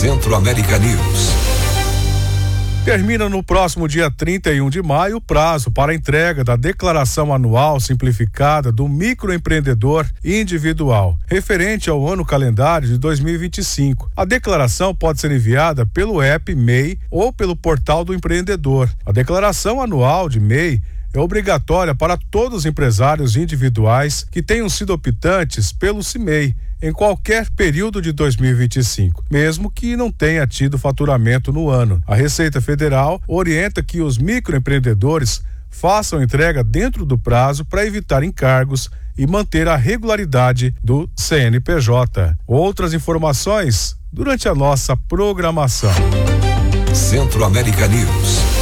Centro-América News. Termina no próximo dia 31 de maio o prazo para a entrega da declaração anual simplificada do microempreendedor individual, referente ao ano calendário de 2025. A declaração pode ser enviada pelo app MEI ou pelo portal do empreendedor. A declaração anual de MEI é obrigatória para todos os empresários individuais que tenham sido optantes pelo CIMEI em qualquer período de 2025, mesmo que não tenha tido faturamento no ano. A Receita Federal orienta que os microempreendedores façam entrega dentro do prazo para evitar encargos e manter a regularidade do CNPJ. Outras informações durante a nossa programação. Centro-América News.